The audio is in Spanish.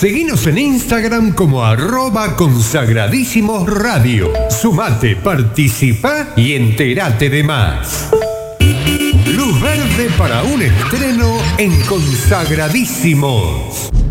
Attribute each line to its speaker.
Speaker 1: Seguinos en Instagram como @consagradísimosradio. Sumate, participa y entérate de más. Luz verde para un estreno en Consagradísimos.